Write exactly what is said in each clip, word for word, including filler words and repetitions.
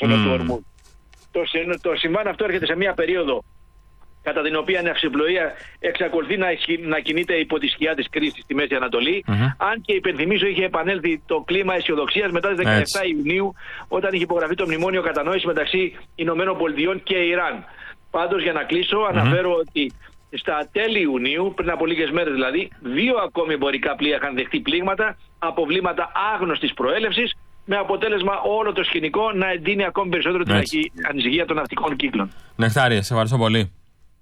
στενό mm. του Ορμούζ. Το, το συμβάν αυτό έρχεται σε μια περίοδο κατά την οποία η ναυσιπλοεία εξακολουθεί να, να κινείται υπό τη σκιά της κρίσης στη Μέση Ανατολή. Mm-hmm. Αν και υπενθυμίζω είχε επανέλθει το κλίμα αισιοδοξίας μετά τις δεκαεπτά Ιουνίου, όταν είχε υπογραφεί το μνημόνιο κατανόηση μεταξύ Ηνωμένων Πολιτειών και Ιράν. Πάντως, για να κλείσω, mm-hmm. αναφέρω ότι στα τέλη Ιουνίου, πριν από λίγες μέρες δηλαδή, δύο ακόμη εμπορικά πλοία είχαν δεχτεί πλήγματα, αποβλήματα άγνωστης προέλευσης, με αποτέλεσμα όλο το σκηνικό να εντείνει ακόμη περισσότερο την ανησυχία των ναυτικών κύκλων. Νεκτάρη, σε ευχαριστώ πολύ.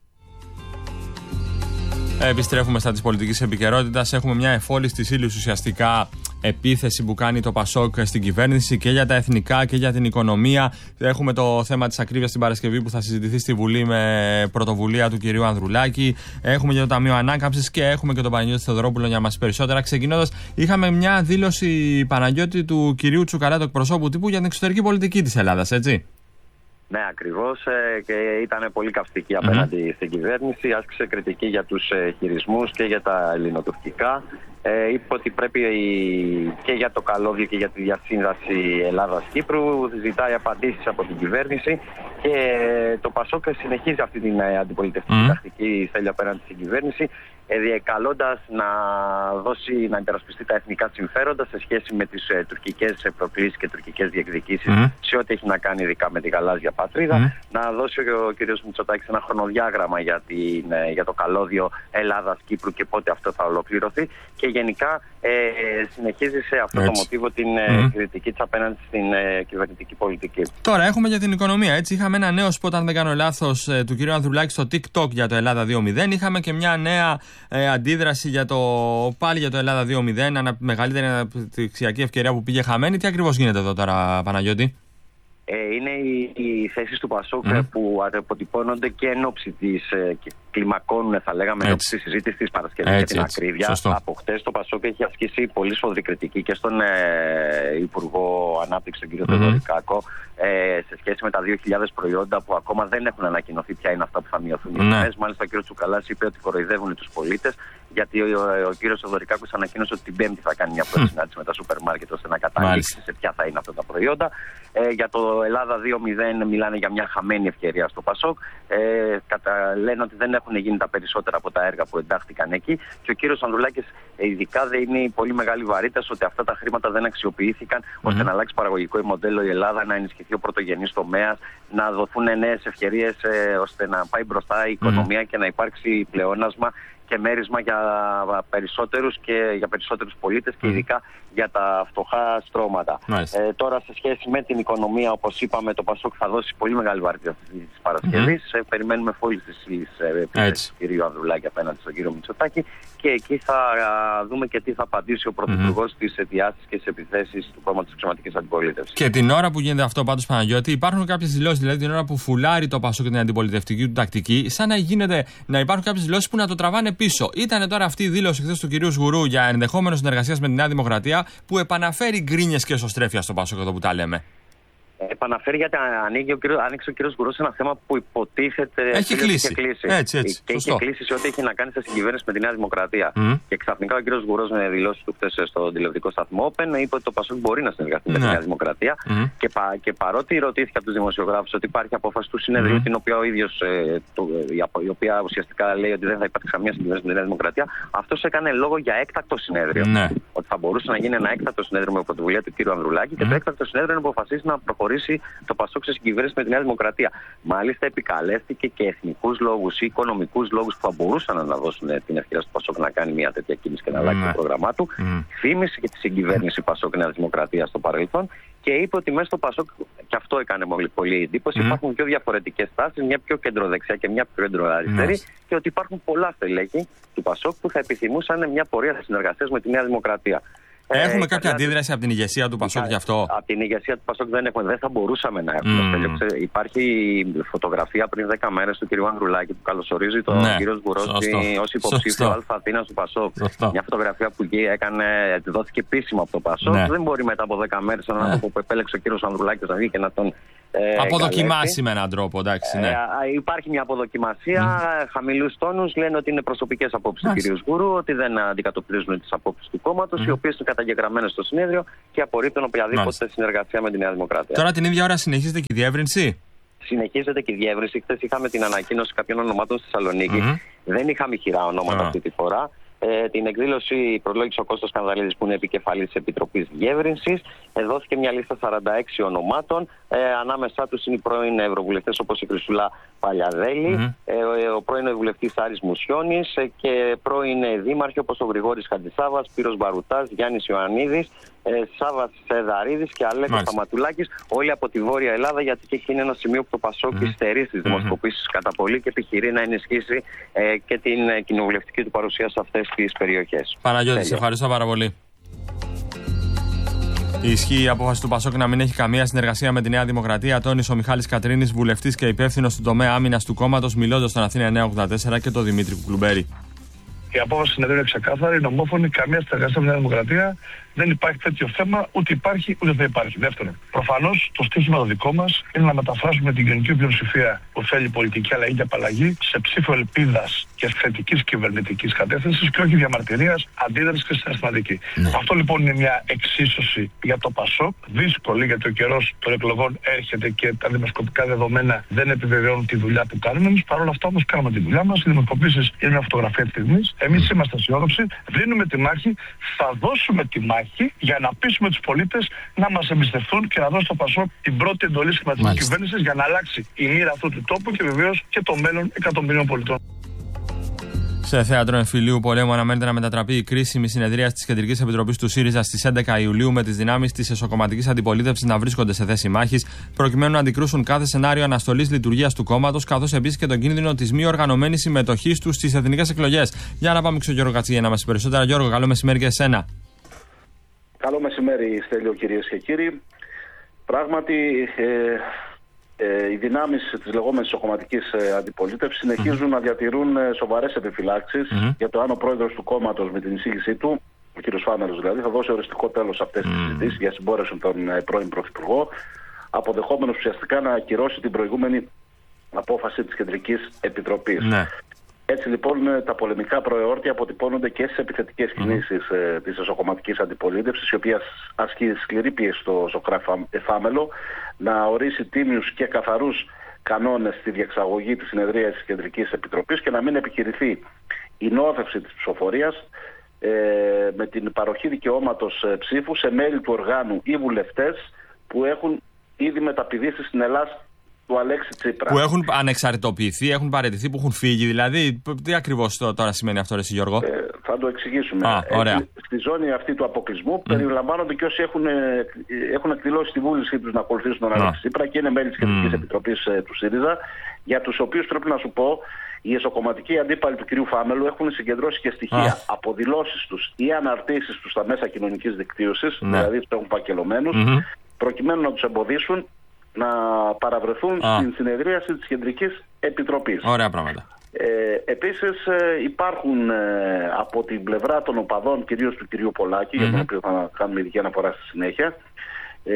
Επιστρέφουμε στα της πολιτικής επικαιρότητας. Έχουμε μια εφόλης της ύλης ουσιαστικά επίθεση που κάνει το Πασόκ στην κυβέρνηση και για τα εθνικά και για την οικονομία. Έχουμε το θέμα της ακρίβειας την Παρασκευή που θα συζητηθεί στη Βουλή με πρωτοβουλία του κυρίου Ανδρουλάκη. Έχουμε και το Ταμείο Ανάκαμψης και έχουμε και τον Παναγιώτη Θεοδωρόπουλο για μας περισσότερα. Ξεκινώντας, είχαμε μια δήλωση, Παναγιώτη, του κυρίου Τσουκαλά, του εκπροσώπου τύπου, για την εξωτερική πολιτική της Ελλάδας, έτσι. Ναι, ακριβώς, ε, και ήταν πολύ καυστική απέναντι mm-hmm. στην κυβέρνηση. Άσκησε κριτική για τους ε, χειρισμούς και για τα ελληνοτουρκικά. Ε, είπε ότι πρέπει και για το καλώδιο και για τη διασύνδαση Ελλάδας-Κύπρου. Ζητάει απαντήσεις από την κυβέρνηση και το Πασόκ συνεχίζει αυτή την αντιπολιτευτική mm. τακτική, θέλει απέναντι στην κυβέρνηση, καλώντας να, δώσει, να υπερασπιστεί τα εθνικά συμφέροντα σε σχέση με τις ε, τουρκικές προκλήσεις και τουρκικές διεκδικήσεις mm. σε ό,τι έχει να κάνει ειδικά με τη γαλάζια πατρίδα. Mm. Να δώσει ο, ο κ. Μητσοτάκης ένα χρονοδιάγραμμα για, την, ε, για το καλώδιο Ελλάδας-Κύπρου και πότε αυτό θα ολοκληρωθεί. Και γενικά ε, συνεχίζει σε αυτό έτσι. το μοτίβο την ε, mm. κριτική της απέναντι στην ε, κυβερνητική πολιτική. Τώρα έχουμε για την οικονομία. Έτσι, είχαμε ένα νέο σποτ, αν δεν κάνω λάθος, ε, του κ. Ανδρουλάκη στο TikTok για το Ελλάδα δύο μηδέν. Είχαμε και μια νέα ε, αντίδραση για το, πάλι για το Ελλάδα δύο μηδέν, ανα, μεγαλύτερη αναπτυξιακή ευκαιρία που πήγε χαμένη. Τι ακριβώς γίνεται εδώ τώρα, Παναγιώτη? Ε, είναι οι, οι θέσεις του Πασόκ mm. που αποτυπώνονται και εν ώψη της ε, κλιμακώνουν, θα λέγαμε, εν ώψη της συζήτησης της Παρασκευής για την έτσι. ακρίβεια. Σωστό. Από χτες το Πασόκ έχει ασκήσει πολύ σφοδρή κριτική και στον ε, Υπουργό Ανάπτυξη, τον κ. Mm. Θεοδωρικάκο, ε, σε σχέση με τα δύο χιλιάδες προϊόντα που ακόμα δεν έχουν ανακοινωθεί ποια είναι αυτά που θα μειωθούν οι τιμές. Μάλιστα, ο κ. Τσουκαλάς είπε ότι κοροϊδεύουν τους πολίτες, γιατί ο, ο, ο κ. Θεοδωρικάκος ανακοίνωσε ότι την Πέμπτη θα κάνει μια πρώτη συνάντηση με τα σούπερ μάρκετ ώστε να καταλήξει σε ποια θα είναι αυτά τα προϊόντα. Ε, για το Ελλάδα δύο μηδέν μιλάνε για μια χαμένη ευκαιρία στο Πασόκ. Ε, κατα... Λένε ότι δεν έχουν γίνει τα περισσότερα από τα έργα που εντάχθηκαν εκεί. Και ο κύριος Ανδρουλάκης ειδικά δεν είναι πολύ μεγάλη βαρύτητα ότι αυτά τα χρήματα δεν αξιοποιήθηκαν mm-hmm. ώστε να αλλάξει παραγωγικό μοντέλο η Ελλάδα, να ενισχυθεί ο πρωτογενής τομέας, να δοθούν νέες ευκαιρίες ε, ώστε να πάει μπροστά η οικονομία mm-hmm. και να υπάρξει πλεόνασμα και μέρισμα για περισσότερους και για περισσότερους πολίτες και ειδικά για τα φτωχά στρώματα. Nice. Ε, τώρα, σε σχέση με την οικονομία, όπως είπαμε, το Πασόκ θα δώσει πολύ μεγάλη βαρύτητα της Παρασκευής. Mm-hmm. Ε, περιμένουμε φόλις της επίθεσης του κ. Ανδρουλάκη απέναντι στον κ. Μητσοτάκη και εκεί θα α, δούμε και τι θα απαντήσει ο Πρωθυπουργός mm-hmm. στις αιτιάσεις και στις επιθέσεις του κόμματος της Αξιωματικής Αντιπολίτευσης. Και την ώρα που γίνεται αυτό, πάντως, Παναγιώτη, υπάρχουν κάποιες δηλώσεις, δηλαδή την ώρα που φουλάρει το Πασόκ και την αντιπολιτευτική του τακτική, σαν να γίνεται να υπάρχουν κάποιες δηλώσεις που να το τραβάνε πίσω. Ήταν τώρα αυτή η δήλωση χθες του κυρίου Σγουρού για ενδεχόμενο συνεργασία με τη Νέα Δημοκρατία που επαναφέρει γκρίνιες και εσωστρέφεια στο Πασόκ, εδώ που τα λέμε. Επαναφέρει γιατί ανοίγει ο κύριος, άνοιξε ο κύριος Γκουρός ένα θέμα που υποτίθεται έχει κλείσει. κλείσει. Έτσι, έτσι. Και σωστό. έχει κλείσει σε ό,τι έχει να κάνει σε συγκυβέρνηση με τη Νέα Δημοκρατία. Mm. Και ξαφνικά ο κύριος Γκουρός με δηλώσεις του χθες στο τηλεοπτικό σταθμό Open είπε ότι το Πασόκ μπορεί να συνεργαστεί mm. με τη Νέα Δημοκρατία. Mm. Και, πα, και παρότι ρωτήθηκε από τους δημοσιογράφους ότι υπάρχει απόφαση του συνεδρίου, mm. την οποία ο ίδιος, ε, το, η οποία ουσιαστικά λέει ότι δεν θα υπάρξει καμία συγκυβέρνηση με τη Νέα Δημοκρατία, αυτός έκανε λόγο για έκτακτο συνέδριο. Mm. Ότι θα μπορούσε να γίνει ένα έκτακτο συνέδριο με πρωτοβουλία του κύριου Ανδρουλάκη mm. και το έκτακτο συνέδριο να αποφασίσει να προχωρήσει το Πασόκ σε συγκυβέρνηση με τη Νέα Δημοκρατία. Μάλιστα, επικαλέστηκε και εθνικούς λόγους ή οικονομικούς λόγους που θα μπορούσαν να δώσουν την ευκαιρία στο Πασόκ να κάνει μια τέτοια κίνηση και να αλλάξει mm. το πρόγραμμά του. Mm. Θύμισε και τη συγκυβέρνηση Πασόκ Νέα Δημοκρατία στο παρελθόν και είπε ότι μέσα στο Πασόκ, και αυτό έκανε πολύ εντύπωση, mm. υπάρχουν δύο διαφορετικές τάσεις, μια πιο κεντροδεξιά και μια πιο κεντροαριστερή, mm. και ότι υπάρχουν πολλά στελέχη του Πασόκ που θα επιθυμούσαν μια πορεία συνεργασίας με τη Νέα Δημοκρατία. Έχουμε ε, κάποια αντίδραση από την ηγεσία του Πασόκ γι' αυτό? Από την ηγεσία του Πασόκ δεν έχουμε, δεν θα μπορούσαμε να έχουμε. Mm. Υπάρχει φωτογραφία πριν δέκα μέρες του κ. Ανδρουλάκη που καλωσορίζει τον ναι. κ. Σγουρόση ως υποψήφιο Α Αθήνας του Πασόκ. Σωστό. Μια φωτογραφία που έκανε, δόθηκε επίσημα από το Πασόκ. Ναι. Δεν μπορεί μετά από δέκα μέρες έναν άνθρωπο που επέλεξε ο κ. Ανδρουλάκης να βγει και να τον Ε, αποδοκιμάσει με έναν τρόπο, εντάξει. Ναι. Ε, υπάρχει μια αποδοκιμασία, mm. χαμηλούς τόνους, λένε ότι είναι προσωπικές απόψεις του κ. Γουρού, ότι δεν αντικατοπτρίζουν τις απόψεις του κόμματος, mm. οι οποίες είναι καταγεγραμμένες στο συνέδριο και απορρίπτουν οποιαδήποτε Μάλιστα. συνεργασία με τη Νέα Δημοκρατία. Τώρα την ίδια ώρα συνεχίζεται και η διεύρυνση. Συνεχίζεται και η διεύρυνση. Χθες είχαμε την ανακοίνωση κάποιων ονομάτων στη Θεσσαλονίκη. Mm-hmm. Δεν είχαμε χειρά ονόματα mm. αυτή τη φορά. Ε, την εκδήλωση προλόγησε ο Κώστας Κανδαλίδης, που είναι επικεφαλής της Επιτροπής Διεύρυνσης. Ε, δόθηκε μια λίστα σαράντα έξι ονομάτων. Ε, ανάμεσά τους είναι οι πρώην ευρωβουλευτές όπως η Χρυσούλα Παλιαδέλη, mm-hmm. ε, ο πρώην ευρωβουλευτής Άρης Μουσιώνης ε, και πρώην δήμαρχοι όπως ο Γρηγόρης Χαντισάβας, Σπύρος Μπαρουτάς, Γιάννης Ιωαννίδης, ε, Σάββας Σεδαρίδης και Αλέκος Σταματουλάκης, όλοι από τη Βόρεια Ελλάδα, γιατί και εκεί είναι ένα σημείο που το Πασόκ mm-hmm. στερεί στις δημοσκοπήσεις mm-hmm. κατά πολύ και επιχειρεί να ενισχύσει ε, και την ε, κοινοβουλευτική του παρουσία σε αυτές τις περιοχές. Παναγιώτη, σε ευχαριστώ πάρα πολύ. Ισχύει η απόφαση του Πασόκ να μην έχει καμία συνεργασία με τη Νέα Δημοκρατία, τόνισε ο Μιχάλης Κατρίνης, βουλευτής και υπεύθυνος του τομέα άμυνας του κόμματος, μιλώντας στον Αθήνα εννιακόσια ογδόντα τέσσερα και τον Δημήτρη Κουκλουμπέρη. Η απόφαση συνεδρίου είναι ξεκάθαρη, είναι ομόφωνη, καμία συνεργασία με τη Νέα Δημοκρατία. Δεν υπάρχει τέτοιο θέμα, ούτε υπάρχει ούτε θα υπάρχει. Δεύτερον, προφανώς το στίχημα το δικό μας είναι να μεταφράσουμε την κοινωνική πλειοψηφία που θέλει πολιτική αλλαγή και απαλλαγή σε ψήφο ελπίδας και θετικής κυβερνητικής κατεύθυνσης και όχι διαμαρτυρίας, αντίδρασης και συναισθηματική. Ναι. Αυτό λοιπόν είναι μια εξίσωση για το Πασόκ. Δύσκολη, γιατί ο καιρός των εκλογών έρχεται και τα δημοσκοπικά δεδομένα δεν επιβεβαιώνουν τη δουλειά που κάνουμε. Εμείς παρόλα αυτά όμως κάνουμε τη δουλειά μας. Οι δημοσκοπήσεις είναι μια φωτογραφία της στιγμής. Εμείς είμαστε αισιόδοξοι, δίνουμε τη μάχη, θα δώσουμε τη μάχη για να πείσουμε τους πολίτες να μας εμπιστευτούν και να δώσουν στο Πασόκ την πρώτη εντολή σχηματικής κυβέρνησης για να αλλάξει η μοίρα αυτού του τόπου και βεβαίως και το μέλλον εκατομμυρίων πολιτών. Σε θέατρο εμφυλίου πολέμου αναμένεται να μετατραπεί η κρίσιμη συνεδρία της Κεντρικής Επιτροπής του ΣΥΡΙΖΑ στις έντεκα Ιουλίου, με τις δυνάμεις της εσωκομματικής αντιπολίτευσης να βρίσκονται σε θέση μάχης, προκειμένου να αντικρούσουν κάθε σενάριο αναστολής λειτουργίας του κόμματος, καθώς επίσης και τον κίνδυνο της μη οργανωμένης συμμετοχής τους στις εθνικές εκλογές. Για να πάμε στον Γιώργο Κατσίγια να μας πει περισσότερα. Γιώργο, καλό μεσημέρι και εσένα. Καλό μεσημέρι, Στέλιο, κυρίες και κύριοι. Πράγματι, ε, ε, οι δυνάμεις της λεγόμενης ισοκομματικής ε, αντιπολίτευσης συνεχίζουν mm-hmm. να διατηρούν ε, σοβαρές επιφυλάξεις mm-hmm. για το αν ο πρόεδρος του κόμματος, με την εισήγησή του, ο κ. Φάμελος δηλαδή, θα δώσει οριστικό τέλος σε αυτές τις mm-hmm. συζητήσεις για συμπόρευση τον ε, πρώην Πρωθυπουργό, αποδεχόμενος ουσιαστικά να ακυρώσει την προηγούμενη απόφαση της Κεντρικής Επιτροπής. Mm-hmm. Έτσι λοιπόν τα πολεμικά προεόρτια αποτυπώνονται και στις επιθετικές mm-hmm. κινήσεις ε, της εσωκομματικής αντιπολίτευσης, η οποία ασκεί σκληρή πίεση στο Σοκράτη Φάμελο να ορίσει τίμιους και καθαρούς κανόνες στη διεξαγωγή της συνεδρίας της Κεντρικής Επιτροπής και να μην επιχειρηθεί η νόθευση της ψηφοφορίας ε, με την παροχή δικαιώματος ε, ψήφου σε μέλη του οργάνου ή βουλευτές που έχουν ήδη μεταπηδήσει στην Ελλάδα του Αλέξη Τσίπρα. Που έχουν ανεξαρτητοποιηθεί, έχουν παραιτηθεί, που έχουν φύγει, δηλαδή. Τι ακριβώς τώρα σημαίνει αυτό, εσύ Γιώργο? Ε, θα το εξηγήσουμε. Α, ωραία. Ε, στη ζώνη αυτή του αποκλεισμού mm. περιλαμβάνονται και όσοι έχουν, έχουν εκδηλώσει τη βούλησή τους να ακολουθήσουν τον Αλέξη Τσίπρα και είναι μέλη της Κεντρικής mm. Επιτροπής ε, του ΣΥΡΙΖΑ, για τους οποίους πρέπει να σου πω, οι εσωκομματικοί αντίπαλοι του κυρίου Φάμελου έχουν συγκεντρώσει και στοιχεία ah. από δηλώσεις τους ή αναρτήσεις τους στα μέσα κοινωνικής δικτύωσης, mm. δηλαδή τους έχουν φακελωμένους, mm-hmm. προκειμένου να τους εμποδίσουν να παραβρεθούν ah. στην συνεδρίαση της Κεντρικής Επιτροπής. Ωραία πράγματα. Ε, επίσης ε, υπάρχουν ε, από την πλευρά των οπαδών, κυρίως του κυρίου Πολάκη, mm-hmm. για τον οποίο θα κάνουμε ειδική αναφορά στη συνέχεια, ε,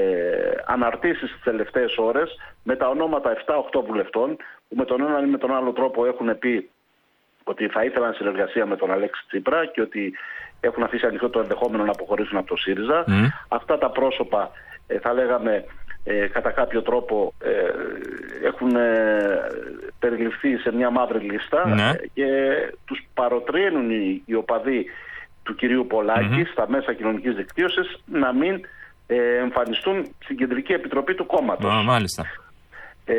αναρτήσεις τις τελευταίες ώρες με τα ονόματα επτά οκτώ βουλευτών που με τον έναν ή με τον άλλο τρόπο έχουν πει ότι θα ήθελαν συνεργασία με τον Αλέξη Τσίπρα και ότι έχουν αφήσει ανοιχτό το ενδεχόμενο να αποχωρήσουν από το ΣΥΡΙΖΑ. Mm. Αυτά τα πρόσωπα ε, θα λέγαμε ε, κατά κάποιο τρόπο ε, έχουν ε, περιληφθεί σε μια μαύρη λίστα mm. ε, και τους παροτρύνουν οι, οι οπαδοί του κυρίου Πολάκη mm-hmm. στα μέσα κοινωνικής δικτύωσης να μην ε, εμφανιστούν στην Κεντρική Επιτροπή του κόμματος. Oh, μάλιστα. Ε,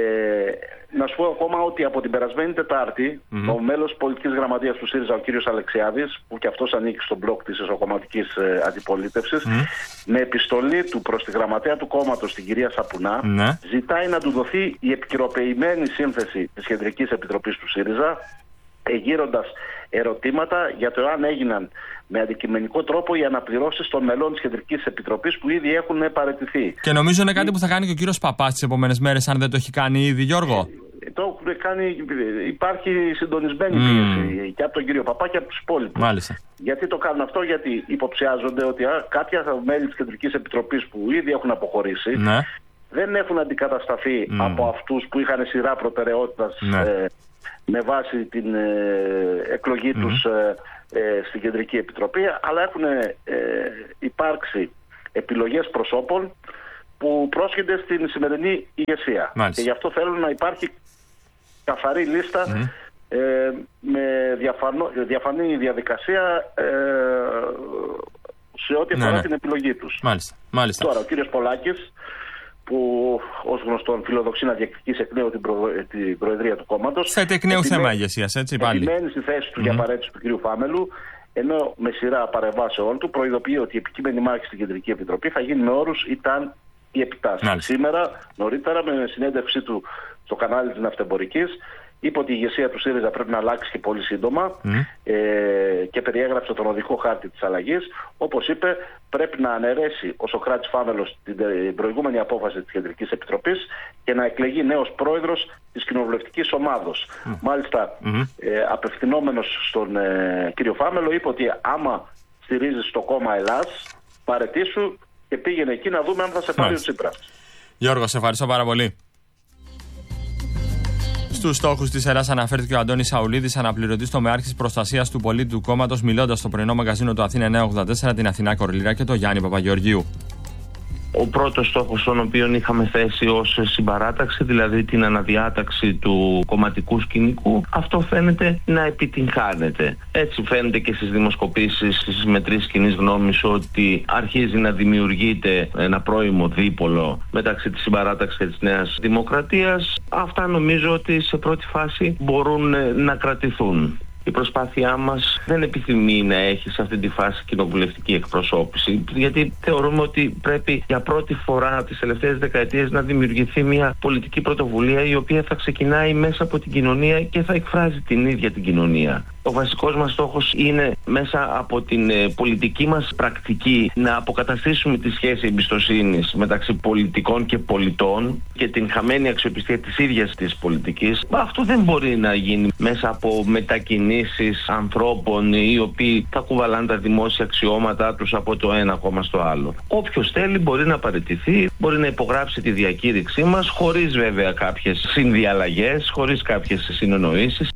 να σου πω ακόμα ότι από την περασμένη Τετάρτη mm-hmm. ο μέλος πολιτικής γραμματείας του ΣΥΡΙΖΑ, ο κύριος Αλεξιάδης, που και αυτός ανήκει στον μπλοκ της εσωκομματικής ε, αντιπολίτευσης, mm-hmm. με επιστολή του προς τη γραμματέα του κόμματος, την κυρία Σαπουνά, mm-hmm. ζητάει να του δοθεί η επικαιροποιημένη σύνθεση της Κεντρικής Επιτροπής του ΣΥΡΙΖΑ, εγείροντας ερωτήματα για το αν έγιναν με αντικειμενικό τρόπο οι αναπληρώσεις των μελών της Κεντρικής Επιτροπής που ήδη έχουν παραιτηθεί. Και νομίζω είναι κάτι που θα κάνει και ο κύριος Παπάς τις επόμενες μέρες, αν δεν το έχει κάνει ήδη, Γιώργο. Ε, το έχουν κάνει, υπάρχει συντονισμένη mm. πίεση και από τον κύριο Παπά και από τους υπόλοιπους. Μάλιστα. Γιατί το κάνουν αυτό? Γιατί υποψιάζονται ότι α, κάποια μέλη της Κεντρικής Επιτροπής που ήδη έχουν αποχωρήσει, ναι. δεν έχουν αντικατασταθεί mm. από αυτούς που είχαν σειρά προτεραιότητας ναι. ε, με βάση την ε, εκλογή mm. τους ε, ε, στην Κεντρική Επιτροπή, αλλά έχουν ε, υπάρξει επιλογές προσώπων που πρόσχονται στην σημερινή ηγεσία. Μάλιστα. Και γι' αυτό θέλουν να υπάρχει καθαρή λίστα mm. ε, με διαφανό, διαφανή διαδικασία ε, σε ό,τι αφορά ναι, ναι. την επιλογή τους. Μάλιστα. Μάλιστα. Τώρα, ο κύριος Πολάκης, που ως γνωστόν φιλοδοξεί να διεκδικήσει εκ νέου την, προ... την προεδρία του κόμματος. Θέτει εκ νέου θέμα ηγεσίας, έτσι πάλι. Επιμένει στη θέση του mm-hmm. για παρέτηση του κυρίου Φάμελου, ενώ με σειρά παρεμβάσεων του προειδοποιεί ότι η επικείμενη μάχη στην Κεντρική Επιτροπή θα γίνει με όρους ήταν η επιτάση. Σήμερα, νωρίτερα, με συνέντευξή του στο κανάλι της Ναυτεμπορικής, είπε ότι η ηγεσία του ΣΥΡΙΖΑ πρέπει να αλλάξει και πολύ σύντομα mm. ε, και περιέγραψε τον οδικό χάρτη της αλλαγής. Όπως είπε, πρέπει να αναιρέσει ο Σωκράτης Φάμελος την προηγούμενη απόφαση της Κεντρικής Επιτροπής και να εκλεγεί νέος πρόεδρος της κοινοβουλευτικής ομάδος. Mm. Μάλιστα, mm-hmm. ε, απευθυνόμενος στον ε, κύριο Φάμελο, είπε ότι άμα στηρίζεις το κόμμα Ελλάς, παρετήσου και πήγαινε εκεί να δούμε αν θα σε πάρει ο Τσίπρας. Γιώργο, σε ευχαριστώ πάρα πολύ. Στους στόχους της ΕΡΑΣ αναφέρθηκε ο Αντώνης Σαουλίδης, αναπληρωτής τομεάρχης προστασίας του πολίτη του κόμματος, μιλώντας στο πρωινό μαγκαζίνο του Αθήνα εννιακόσια ογδόντα τέσσερα, την Αθηνά Κορλήρα και τον Γιάννη Παπαγεωργίου. Ο πρώτος στόχος τον οποίο είχαμε θέσει ως συμπαράταξη, δηλαδή την αναδιάταξη του κομματικού σκηνικού, αυτό φαίνεται να επιτυγχάνεται. Έτσι φαίνεται και στις δημοσκοπήσεις, στις μετρήσεις κοινής γνώμης, ότι αρχίζει να δημιουργείται ένα πρώιμο δίπολο μεταξύ της συμπαράταξης και της Νέας Δημοκρατίας. Αυτά νομίζω ότι σε πρώτη φάση μπορούν να κρατηθούν. Η προσπάθειά μας δεν επιθυμεί να έχει σε αυτή τη φάση κοινοβουλευτική εκπροσώπηση, γιατί θεωρούμε ότι πρέπει για πρώτη φορά τις τελευταίες δεκαετίες να δημιουργηθεί μια πολιτική πρωτοβουλία η οποία θα ξεκινάει μέσα από την κοινωνία και θα εκφράζει την ίδια την κοινωνία. Ο βασικός μας στόχος είναι μέσα από την ε, πολιτική μας πρακτική να αποκαταστήσουμε τη σχέση εμπιστοσύνης μεταξύ πολιτικών και πολιτών και την χαμένη αξιοπιστία της ίδιας της πολιτικής. Αυτό δεν μπορεί να γίνει μέσα από μετακινήσεις ανθρώπων οι οποίοι θα κουβαλάνε τα δημόσια αξιώματά τους από το ένα κόμμα στο άλλο. Όποιος θέλει μπορεί να παραιτηθεί, μπορεί να υπογράψει τη διακήρυξή μας, χωρίς βέβαια κάποιες συνδιαλλαγές, χωρίς κάποιες συνεννοήσεις.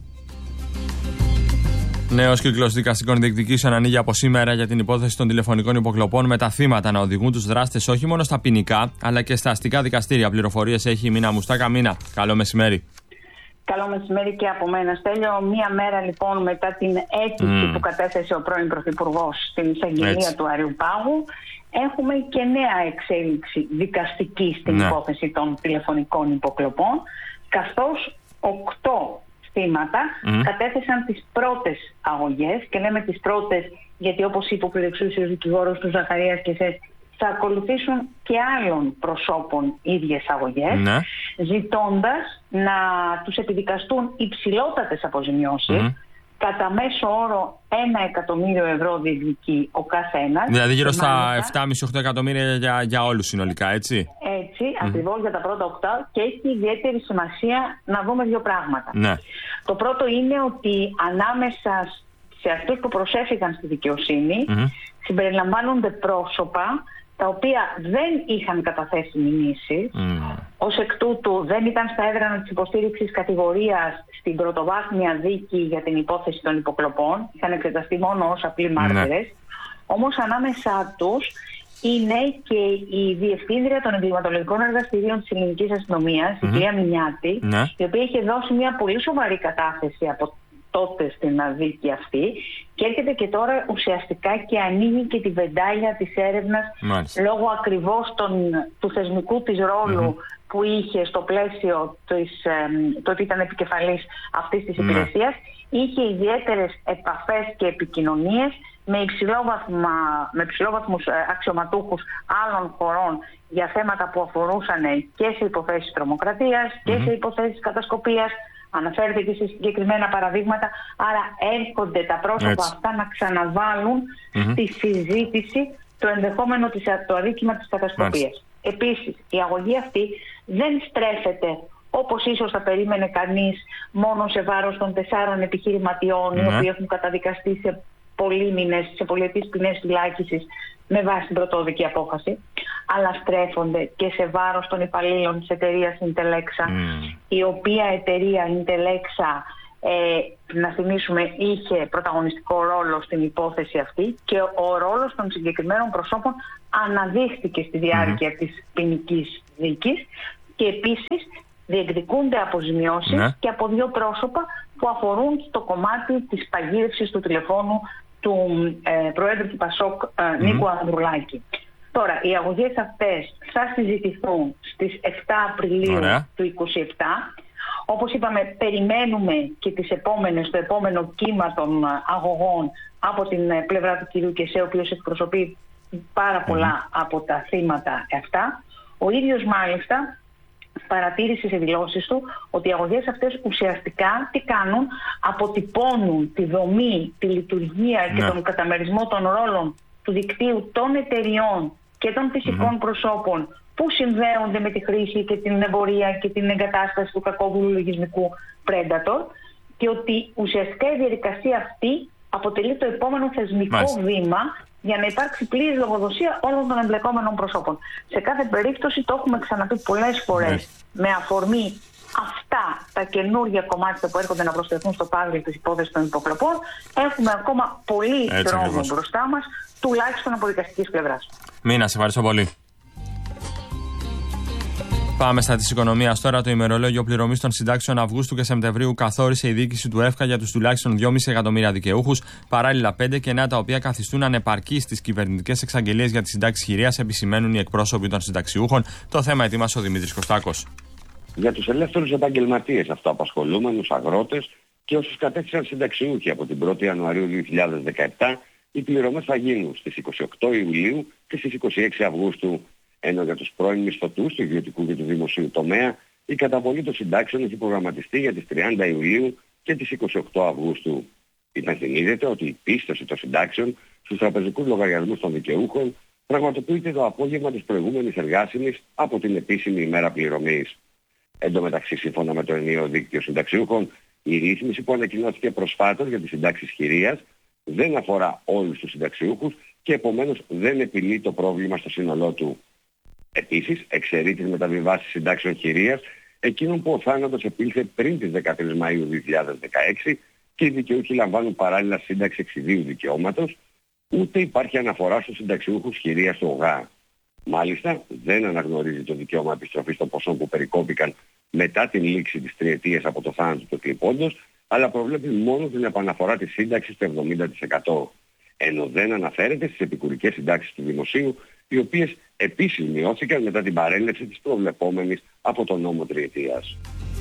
Νέος κύκλος δικαστικών διεκδικήσεων ανοίγει από σήμερα για την υπόθεση των τηλεφωνικών υποκλοπών, με τα θύματα να οδηγούν τους δράστες όχι μόνο στα ποινικά αλλά και στα αστικά δικαστήρια. Πληροφορίες έχει η Μίνα Μουστάκα. Μίνα, καλό μεσημέρι. Καλό μεσημέρι και από μένα, Στέλιο. Μία μέρα λοιπόν μετά την αίτηση mm. που κατέθεσε ο πρώην Πρωθυπουργός στην εισαγγελία του Αριουπάγου, έχουμε και νέα εξέλιξη δικαστική στην ναι. υπόθεση των τηλεφωνικών υποκλοπών, καθώς οκτώ θύματα mm. κατέθεσαν τις πρώτες αγωγές, και λέμε τις πρώτες γιατί, όπως είπε ο πληρεξούσιος δικηγόρος του Ζαχαρίας και εσείς, θα ακολουθήσουν και άλλων προσώπων ίδιες αγωγές, ναι. ζητώντας να τους επιδικαστούν υψηλότατες αποζημιώσεις, mm. κατά μέσο όρο ένα εκατομμύριο ευρώ διεκδικεί ο καθένας. Δηλαδή γύρω στα επτά κόμμα πέντε οκτώ εκατομμύρια για, για όλους συνολικά, έτσι. Έτσι, mm. ακριβώς για τα πρώτα οκτώ, και έχει ιδιαίτερη σημασία να δούμε δύο πράγματα. Ναι. Το πρώτο είναι ότι ανάμεσα σε αυτούς που προσέφηκαν στη δικαιοσύνη mm. συμπεριλαμβάνονται πρόσωπα τα οποία δεν είχαν καταθέσει μηνύσεις, mm. ως εκ τούτου δεν ήταν στα έδρανα της υποστήριξης κατηγορίας στην πρωτοβάθμια δίκη για την υπόθεση των υποκλοπών, είχαν εξεταστεί μόνο ως απλοί μάρτυρες. Mm. Όμως ανάμεσά τους είναι και η διευθύντρια των εγκληματολογικών εργαστηρίων της ελληνικής αστυνομίας, mm. η κυρία Μινιάτη, mm. η οποία είχε δώσει μια πολύ σοβαρή κατάθεση από τότε στην δίκη αυτή, και έρχεται και τώρα ουσιαστικά και ανοίγει και τη βεντάλια της έρευνας, Μάλιστα. λόγω ακριβώς των, του θεσμικού της ρόλου mm-hmm. που είχε στο πλαίσιο της, ε, το ότι ήταν επικεφαλής αυτής της mm-hmm. υπηρεσίας. Είχε ιδιαίτερες επαφές και επικοινωνίες με, υψηλόβαθμα, με υψηλόβαθμους αξιωματούχους άλλων χωρών για θέματα που αφορούσαν και σε υποθέσεις τρομοκρατίας και mm-hmm. σε υποθέσεις κατασκοπίας. Αναφέρεται και σε συγκεκριμένα παραδείγματα, άρα έρχονται τα πρόσωπα Έτσι. αυτά να ξαναβάλουν mm-hmm. στη συζήτηση το ενδεχόμενο της, το αδίκημα της κατασκοπίας. Επίσης, η αγωγή αυτή δεν στρέφεται, όπως ίσως θα περίμενε κανείς, μόνο σε βάρος των τεσσάρων επιχειρηματιών, mm-hmm. οι οποίοι έχουν καταδικαστεί σε πολύμηνες, σε πολυετής ποινές φυλάκισης με βάση την πρωτόδικη απόφαση, αλλά στρέφονται και σε βάρος των υπαλλήλων της εταιρείας Intelexa, mm. η οποία εταιρεία Intelexa, ε, να θυμίσουμε, είχε πρωταγωνιστικό ρόλο στην υπόθεση αυτή και ο ρόλος των συγκεκριμένων προσώπων αναδείχθηκε στη διάρκεια mm. της ποινικής δίκης και επίσης διεκδικούνται αποζημιώσεις ναι. και από δύο πρόσωπα που αφορούν το κομμάτι της παγίδευσης του τηλεφώνου του ε, Προέδρου του Πασόκ ε, mm. Νίκου Ανδρουλάκη. Τώρα, οι αγωγές αυτές θα συζητηθούν στις εφτά Απριλίου Ωραία. του είκοσι επτά. Όπως είπαμε, περιμένουμε και τις επόμενες, το επόμενο κύμα των αγωγών από την πλευρά του κυρίου Κεσέ, ο οποίος εκπροσωπεί πάρα πολλά mm. από τα θύματα αυτά. Ο ίδιος μάλιστα παρατήρησε σε δηλώσεις του ότι οι αγωγές αυτές ουσιαστικά τι κάνουν, αποτυπώνουν τη δομή, τη λειτουργία ναι. και τον καταμερισμό των ρόλων του δικτύου των εταιριών και των φυσικών mm-hmm. προσώπων που συνδέονται με τη χρήση και την εμπορία και την εγκατάσταση του κακόβουλου λογισμικού Predator, και ότι ουσιαστικά η διαδικασία αυτή αποτελεί το επόμενο θεσμικό Μάλιστα. βήμα για να υπάρξει πλήρης λογοδοσία όλων των εμπλεκόμενων προσώπων. Σε κάθε περίπτωση, το έχουμε ξαναπεί πολλές φορές, με αφορμή αυτά τα καινούργια κομμάτια που έρχονται να προσθεθούν στο πάζλ της υπόθεσης των υποκλοπών, έχουμε ακόμα πολύ δρόμο μπροστά μας, τουλάχιστον από δικαστικής πλευράς. Μίνα, σε ευχαριστώ πολύ. Πάμε στα της οικονομίας τώρα. Το ημερολόγιο πληρωμής των συντάξεων Αυγούστου και Σεπτεμβρίου καθόρισε η διοίκηση του ΕΦΚΑ για τους τουλάχιστον δυόμισι εκατομμύρια δικαιούχους, παράλληλα πέντε κενά τα οποία καθιστούν ανεπαρκείς στις κυβερνητικές εξαγγελίες για τις συντάξεις χειρίας, επισημαίνουν οι εκπρόσωποι των συνταξιούχων. Το θέμα ετοίμασε ο Δημήτρης Κωστάκος. Για τους ελεύθερους επαγγελματίες, αυτοαπασχολούμενους, αγρότες και όσους κατέθεσαν συνταξιούχοι από την πρώτη Ιανουαρίου δύο χιλιάδες δεκαεπτά, οι πληρωμές θα γίνουν στις είκοσι οκτώ Ιουλίου και στις είκοσι έξι Αυγούστου. Ενώ για τους πρώην μισθωτούς του ιδιωτικού και του δημοσίου τομέα, η καταβολή των συντάξεων έχει προγραμματιστεί για τις τριάντα Ιουλίου και τις είκοσι οκτώ Αυγούστου. Υπενθυμίζεται ότι η πίστοση των συντάξεων στους τραπεζικούς λογαριασμούς των δικαιούχων πραγματοποιείται το απόγευμα της προηγούμενης εργάσιμης από την επίσημη ημέρα πληρωμής. Εν τω μεταξύ, σύμφωνα με το ενιαίο δίκτυο συνταξιούχων, η ρύθμιση που ανακοινώθηκε προσφάτως για τις συντάξεις χειρίας δεν αφορά όλους τους συνταξιούχους και επομένως δεν επιλύει το πρόβλημα στο σύνολό του. Επίσης, εξαιρεί τις μεταβιβάσεις συντάξεων χειρίας εκείνων που ο θάνατος επήλθε πριν τις δεκατρείς Μαΐου δύο χιλιάδες δεκαέξι και οι δικαιούχοι λαμβάνουν παράλληλα σύνταξη εξιδίου δικαιώματος, ούτε υπάρχει αναφορά στους συνταξιούχους χειρίας του ΟΓΑ. Μάλιστα, δεν αναγνωρίζει το δικαίωμα επιστροφής των ποσών που περικόπηκαν μετά την λήξη της τριετίας από το θάνατο του εκλειπώντος, αλλά προβλέπει μόνο την επαναφορά της σύνταξης στο εβδομήντα τοις εκατό. Ενώ δεν αναφέρεται στις επικουρικές συντάξεις του δημοσίου, οι οποίες επίσης μειώθηκαν μετά την παρέλευση της προβλεπόμενης από τον νόμο τριετίας.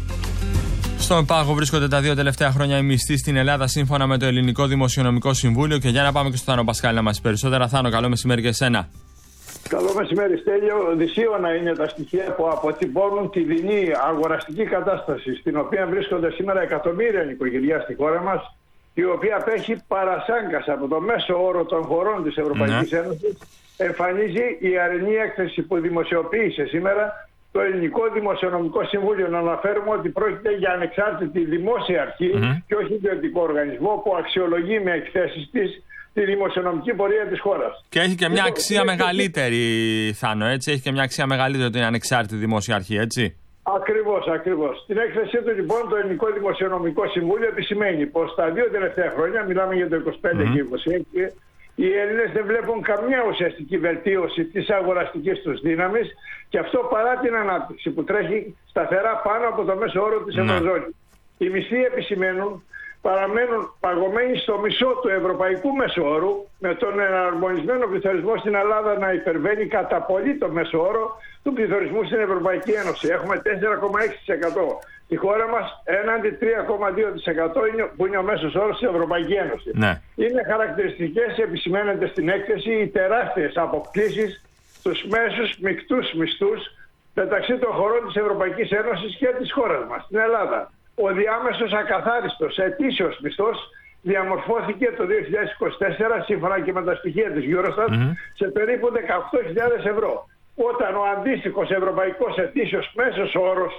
Στον πάγο βρίσκονται τα δύο τελευταία χρόνια οι μισθοί στην Ελλάδα, σύμφωνα με το Ελληνικό Δημοσιονομικό Συμβούλιο. Και για να πάμε και στο Θάνο Πασχάλη να μας πει περισσότερα. Θάνο, καλό μεσημέρι και εσένα. Καλό μεσημέρι, Στέλιο. Δυσίωνα είναι τα στοιχεία που αποτυπώνουν τη δεινή αγοραστική κατάσταση στην οποία βρίσκονται σήμερα εκατομμύρια νοικοκυριά στη χώρα μας, η οποία απέχει παρασάγκας από το μέσο όρο των χωρών της Ευρωπαϊκής ναι. Ένωσης. Εμφανίζει η αρνή έκθεση που δημοσιοποίησε σήμερα το Ελληνικό Δημοσιονομικό Συμβούλιο. Να αναφέρουμε ότι πρόκειται για ανεξάρτητη δημόσια αρχή mm-hmm. και όχι ιδιωτικό οργανισμό που αξιολογεί με εκθέσεις της τη δημοσιονομική πορεία της χώρας. Και έχει και μια αξία μεγαλύτερη, Θάνο, έτσι. Έχει και μια αξία μεγαλύτερη ότι είναι ανεξάρτητη δημόσια αρχή, έτσι. Ακριβώς, ακριβώς. Στην έκθεσή του λοιπόν το Ελληνικό Δημοσιονομικό Συμβούλιο επισημαίνει πως τα δύο τελευταία χρόνια, μιλάμε για το είκοσι πέντε mm-hmm. και είκοσι έξι, οι Έλληνες δεν βλέπουν καμιά ουσιαστική βελτίωση της αγοραστικής τους δύναμης, και αυτό παρά την ανάπτυξη που τρέχει σταθερά πάνω από το μέσο όρο της Ευρωζώνης. Οι μισθοί, επισημαίνουν, παραμένουν παγωμένοι στο μισό του ευρωπαϊκού μέσου όρου, με τον εναρμονισμένο πληθωρισμό στην Ελλάδα να υπερβαίνει κατά πολύ το μέσο όρο του πληθωρισμού στην Ευρωπαϊκή Ένωση. Έχουμε τέσσερα κόμμα έξι τοις εκατό. Στη χώρα μας έναντι τρία κόμμα δύο τοις εκατό που είναι ο μέσος όρος στην Ευρωπαϊκή Ένωση. Ναι. Είναι χαρακτηριστικές, επισημαίνεται στην έκθεση, οι τεράστιες αποκλίσεις στους μέσους μεικτούς μισθούς μεταξύ των χωρών της Ευρωπαϊκής Ένωσης και της χώρας μας, στην Ελλάδα. Ο διάμεσος ακαθάριστος ετήσιος μισθός διαμορφώθηκε το δύο χιλιάδες είκοσι τέσσερα, σύμφωνα και με τα στοιχεία της Eurostat, mm-hmm. σε περίπου δεκαοκτώ χιλιάδες ευρώ. Όταν ο αντίστοιχος ευρωπαϊκός ετήσιος μέσος όρος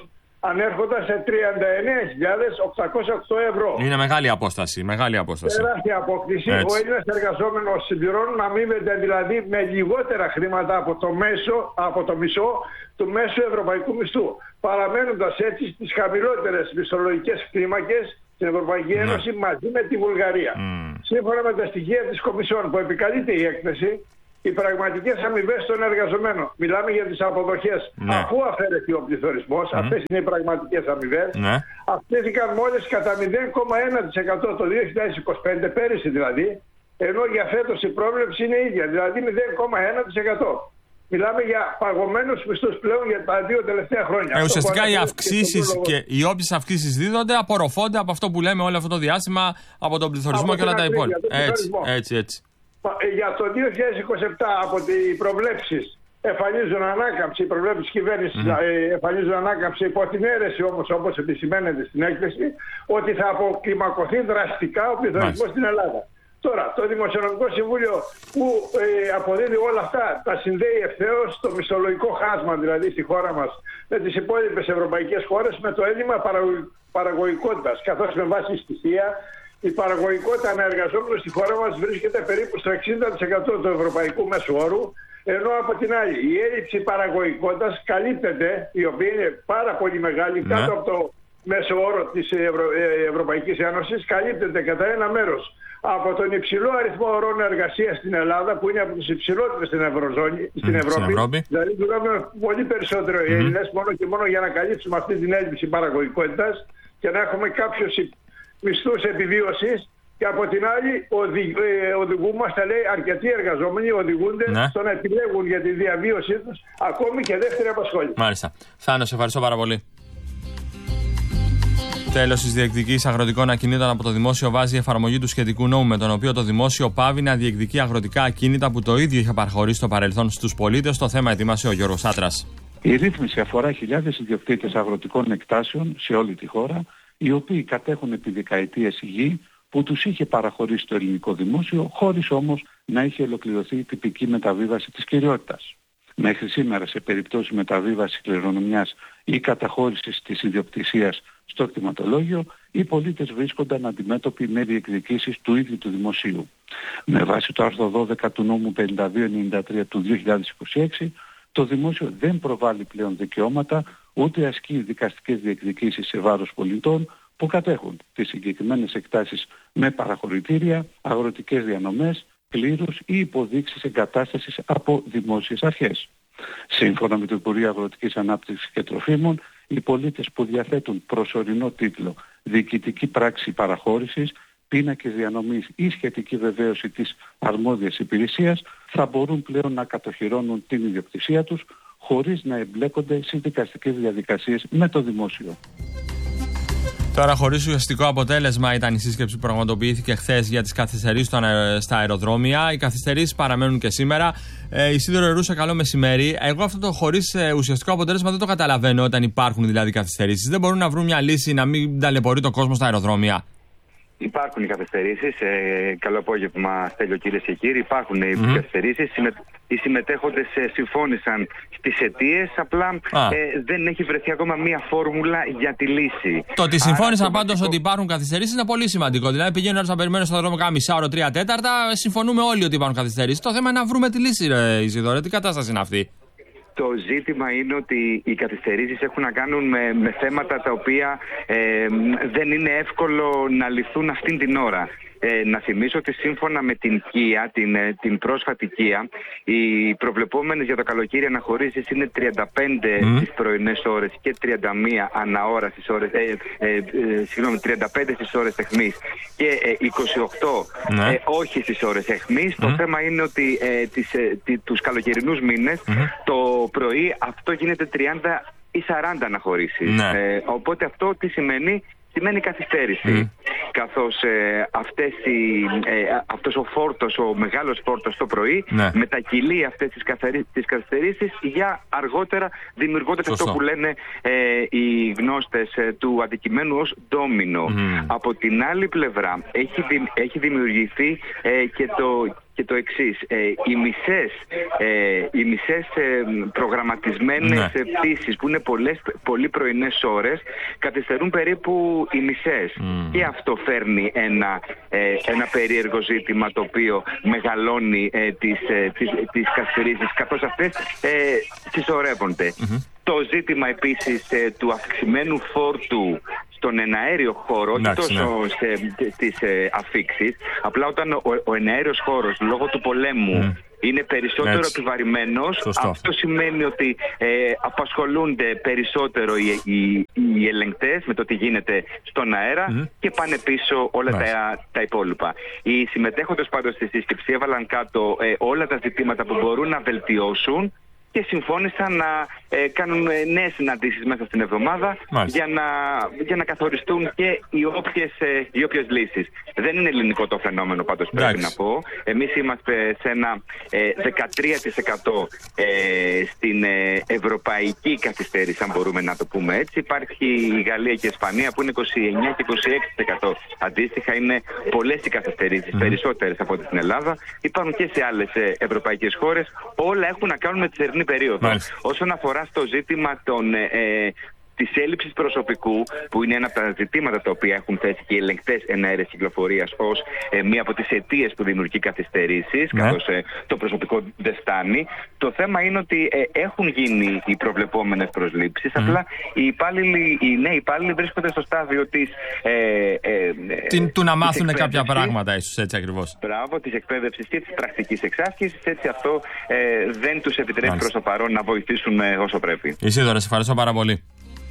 ανέρχονταν σε τριάντα εννέα χιλιάδες οκτακόσια οκτώ ευρώ. Είναι μεγάλη απόσταση, μεγάλη απόσταση. Τεράστια απόκτηση. Έτσι. Ο Έλληνας εργαζόμενος συμπληρώνει να μείνεται δηλαδή με λιγότερα χρήματα από το, μέσο, από το μισό του μέσου ευρωπαϊκού μισθού, παραμένοντας έτσι στις χαμηλότερες μισθολογικές κλίμακες στην Ευρωπαϊκή Ένωση, ναι, μαζί με τη Βουλγαρία. Mm. Σύμφωνα με τα στοιχεία της Κομισιόν που επικαλείται η έκθεση, οι πραγματικές αμοιβές των εργαζομένων, μιλάμε για τις αποδοχές, ναι, αφού αφαιρεθεί ο πληθωρισμός, mm. αυτές είναι οι πραγματικές αμοιβές, ναι, αυξήθηκαν μόλις κατά μηδέν κόμμα ένα τοις εκατό το δύο χιλιάδες είκοσι πέντε, πέρυσι δηλαδή, ενώ για φέτος η πρόβλεψη είναι ίδια, δηλαδή μηδέν κόμμα ένα τοις εκατό. Μιλάμε για παγωμένους μισθούς πλέον για τα δύο τελευταία χρόνια. Ε, ουσιαστικά οι αυξήσεις και οι όποιες αυξήσεις δίδονται απορροφώνται από αυτό που λέμε όλο αυτό το διάστημα, από τον πληθωρισμό από και όλα τα υπόλοιπα. Έτσι, έτσι, έτσι. Για το δύο χιλιάδες είκοσι επτά από οι προβλέψεις εμφανίζουν ανάκαμψη, οι προβλέψεις της κυβέρνησης mm. εμφανίζουν ανάκαμψη, υπό την αίρεση όμως, όπως επισημαίνεται στην έκθεση, ότι θα αποκλιμακωθεί δραστικά ο πληθωρισμός στην Ελλάδα. Τώρα, το Δημοσιονομικό Συμβούλιο που ε, αποδίδει όλα αυτά, τα συνδέει ευθέως στο μισθολογικό χάσμα, δηλαδή στη χώρα μας, με τις υπόλοιπες ευρωπαϊκές χώρες, με το έλλειμμα παραγωγικότητας, καθώς με βάση στοιχεία η παραγωγικότητα αναεργαζόμενων στη χώρα μας βρίσκεται περίπου στο εξήντα τοις εκατό του ευρωπαϊκού μέσου όρου, ενώ από την άλλη η έλλειψη παραγωγικότητας καλύπτεται, η οποία είναι πάρα πολύ μεγάλη, ναι, κάτω από το μέσο όρο της Ευρω... Ευρωπαϊκής Ένωσης, καλύπτεται κατά ένα μέρος από τον υψηλό αριθμό ωρών εργασίας στην Ελλάδα, που είναι από τους υψηλότερους στην Ευρωζώνη, στην mm, Ευρώπη. Ευρώπη. Δηλαδή δουλεύουν πολύ περισσότερο οι Έλληνες, mm-hmm, μόνο και μόνο για να καλύψουμε αυτή την έλλειψη παραγωγικότητας και να έχουμε κάποιους μισθούς επιβίωσης. Και από την άλλη οδη, ε, οδηγούμαστε, λέει, αρκετοί εργαζόμενοι οδηγούνται, ναι, στο να επιλέγουν για τη διαβίωσή τους ακόμη και δεύτερη απασχόληση. Μάλιστα. Θάνο, σε ευχαριστώ πάρα πολύ. Τέλος της διεκδικής αγροτικών ακινήτων από το δημόσιο βάζει η εφαρμογή του σχετικού νόμου, με τον οποίο το δημόσιο πάβει να διεκδικεί αγροτικά ακίνητα που το ίδιο είχε παραχωρήσει στο παρελθόν στους πολίτες. Το θέμα ετοίμασε ο Γιώργος Άτρας. Η ρύθμιση αφορά χιλιάδες ιδιοκτήτες αγροτικών εκτάσεων σε όλη τη χώρα, οι οποίοι κατέχουν επί δεκαετίες γη που τους είχε παραχωρήσει το ελληνικό δημόσιο, χωρίς όμως να είχε ολοκληρωθεί η τυπική μεταβίβαση της κυριότητας. Μέχρι σήμερα, σε περιπτώσει μεταβίβασης κληρονομιάς ή καταχώρησης της ιδιοκτησίας στο κτηματολόγιο, οι πολίτες βρίσκονταν αντιμέτωποι με διεκδικήσεις του ίδιου του δημοσίου. Με βάση το άρθρο δώδεκα του νόμου πενήντα δύο ενενήντα τρία του δύο χιλιάδες είκοσι έξι, το δημόσιο δεν προβάλλει πλέον δικαιώματα, ούτε ασκεί δικαστικές διεκδικήσεις σε βάρος πολιτών που κατέχουν τις συγκεκριμένες εκτάσεις με παραχωρητήρια, αγροτικές διανομές, κλήρους ή υποδείξεις εγκατάστασης από δημόσιες αρχές. Σύμφωνα με το Υπουργείο Αγροτικής Ανάπτυξης και Τροφίμων, οι πολίτες που διαθέτουν προσωρινό τίτλο διοικητική πράξη παραχώρησης, πίνακες διανομής ή σχετική βεβαίωση της αρμόδιας υπηρεσίας θα μπορούν πλέον να κατοχυρώνουν την ιδιοκτησία τους χωρίς να εμπλέκονται σε δικαστικές διαδικασίες με το δημόσιο. Τώρα, χωρίς ουσιαστικό αποτέλεσμα ήταν η σύσκεψη που πραγματοποιήθηκε χθες για τις καθυστερήσεις στα αεροδρόμια. Οι καθυστερήσεις παραμένουν και σήμερα. Ε, Ισίδωρο Ερούσα, καλό μεσημέρι. Εγώ αυτό το χωρίς ε, ουσιαστικό αποτέλεσμα δεν το καταλαβαίνω όταν υπάρχουν δηλαδή καθυστερήσεις. Δεν μπορούν να βρουν μια λύση να μην ταλαιπωρεί το κόσμο στα αεροδρόμια. Υπάρχουν οι καθυστερήσεις. Ε, καλό απόγευμα, Στέλιο, κυρίες και κύριοι. Υπάρχουν οι mm-hmm. καθυστερήσεις. Οι συμμετέχοντες ε, συμφώνησαν στις αιτίες. Απλά ε, δεν έχει βρεθεί ακόμα μία φόρμουλα για τη λύση. Το ότι συμφώνησαν Άρα, πάντως το... ότι υπάρχουν καθυστερήσεις είναι πολύ σημαντικό. Δηλαδή, πηγαίνουν ένας να περιμένουν στο δρόμο κάνα μισά ώρα, τρία τέταρτα. Συμφωνούμε όλοι ότι υπάρχουν καθυστερήσεις. Το θέμα είναι να βρούμε τη λύση, ρε Ισίδωρο. Τι κατάσταση είναι αυτή? Το ζήτημα είναι ότι οι καθυστερήσεις έχουν να κάνουν με, με θέματα τα οποία ε, δεν είναι εύκολο να λυθούν αυτήν την ώρα. Ε, να θυμίσω ότι σύμφωνα με την Kia, την, την πρόσφατη Kia, οι προβλεπόμενες για το καλοκαίρι αναχωρήσεις είναι τριάντα πέντε mm. τις πρωινές ώρες και τριάντα μία ανά ώρα στις ώρες, ε, ε, ε, συγγνώμη, τριάντα πέντε στις ώρες αιχμής και ε, είκοσι οκτώ mm. ε, όχι στις ώρες αιχμής. Mm. Το θέμα είναι ότι ε, τις, ε, τι, τους καλοκαιρινούς μήνες mm. το πρωί αυτό γίνεται τριάντα ή σαράντα αναχωρήσεις. Mm. Ε, οπότε αυτό τι σημαίνει? Σημαίνει καθυστέρηση, mm. καθώς ε, αυτές οι, ε, αυτός ο φόρτος, ο μεγάλος φόρτος το πρωί ναι. μετακυλεί αυτές τις, καθαρι, τις καθυστερήσεις για αργότερα, δημιουργώντας Σωστό. αυτό που λένε ε, οι γνώστες ε, του αντικειμένου ως ντόμινο. Mm. Από την άλλη πλευρά έχει, δη, έχει δημιουργηθεί ε, και το και το εξής. Ε, οι μισές, ε, οι μισές ε, προγραμματισμένες ναι. πτήσεις που είναι πολλές, πολύ πρωινές ώρες καθυστερούν περίπου οι μισές. Mm. Και αυτό φέρνει ένα, ε, ένα περίεργο ζήτημα το οποίο μεγαλώνει ε, τις, ε, τις, τις καθυστερήσεις, καθώς αυτές ε, συσσωρεύονται. Mm-hmm. Το ζήτημα επίσης ε, του αυξημένου φόρτου στον εναέριο χώρο, όχι τόσο ναι. στις ε, αφίξεις, απλά όταν ο, ο εναέριος χώρος λόγω του πολέμου mm. είναι περισσότερο Έτσι. επιβαρημένος, Σωστό. αυτό σημαίνει ότι ε, απασχολούνται περισσότερο οι, οι, οι ελεγκτές με το τι γίνεται στον αέρα mm. και πάνε πίσω όλα τα, τα υπόλοιπα. Οι συμμετέχοντες πάντως στη σύσκεψη έβαλαν κάτω ε, όλα τα ζητήματα που μπορούν να βελτιώσουν και συμφώνησαν να ε, κάνουν νέες συναντήσεις μέσα στην εβδομάδα για να, για να καθοριστούν και οι όποιες, ε, οι όποιες λύσεις. Δεν είναι ελληνικό το φαινόμενο πάντως πρέπει να πω. Εμείς είμαστε σε ένα ε, δεκατρία τοις εκατό ε, στην ε, ευρωπαϊκή καθυστέρηση, αν μπορούμε να το πούμε έτσι. Υπάρχει η Γαλλία και η Ισπανία που είναι είκοσι εννιά και είκοσι έξι τοις εκατό. Αντίστοιχα είναι πολλές οι καθυστερήσεις, mm. περισσότερες από την Ελλάδα. Υπάρχουν και σε άλλες ε, ευρωπαϊκές χώρες. Όλα έχουν να κάνουν με τη θερινή περίοδο. Μάλιστα. Όσον αφορά στο ζήτημα των, ε, της έλλειψης προσωπικού, που είναι ένα από τα ζητήματα τα οποία έχουν θέσει και οι ελεγκτές εναέρειας κυκλοφορίας ως ε, μία από τις αιτίες που δημιουργεί καθυστερήσεις, ναι. καθώς ε, το προσωπικό δεν φτάνει. Το θέμα είναι ότι ε, έχουν γίνει οι προβλεπόμενες προσλήψεις, mm. απλά οι, υπάλληλοι, οι νέοι υπάλληλοι βρίσκονται στο στάδιο της ε, ε, Την, του να μάθουν κάποια πράγματα, ίσως έτσι ακριβώς. Μπράβο, της εκπαίδευσης και της πρακτικής εξάσκησης, έτσι αυτό ε, δεν τους επιτρέπει προς το παρόν να βοηθήσουν ε, όσο πρέπει. Ισίδωρα, σε ευχαριστώ πάρα πολύ.